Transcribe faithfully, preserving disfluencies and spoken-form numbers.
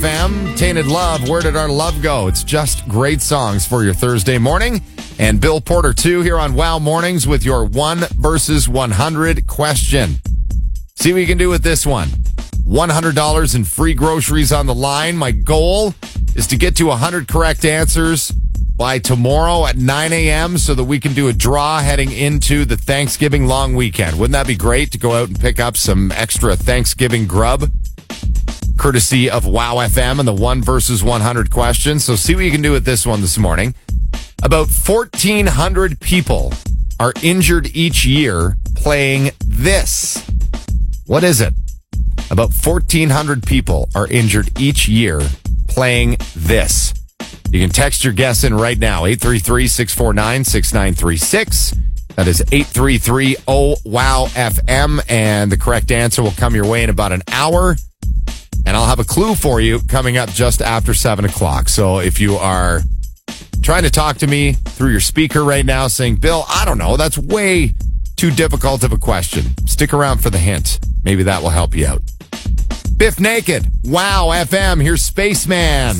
F M, Tainted Love, Where Did Our Love Go? It's just great songs for your Thursday morning. And Bill Porter, too, here on Wow Mornings with your one versus one hundred question. See what you can do with this one. one hundred dollars in free groceries on the line. My goal is to get to one hundred correct answers by tomorrow at nine a.m. so that we can do a draw heading into the Thanksgiving long weekend. Wouldn't that be great to go out and pick up some extra Thanksgiving grub? Courtesy of Wow F M and the one versus one hundred question. So see what you can do with this one this morning. About fourteen hundred people are injured each year playing this. What is it? About fourteen hundred people are injured each year playing this. You can text your guess in right now, eight three three, six four nine, six nine three six. That is eight three three, O W O W F M, and the correct answer will come your way in about an hour. And I'll have a clue for you coming up just after seven o'clock. So if you are trying to talk to me through your speaker right now saying, Bill, I don't know, that's way too difficult of a question, stick around for the hint. Maybe that will help you out. Biff Naked, Wow F M, here's Spaceman.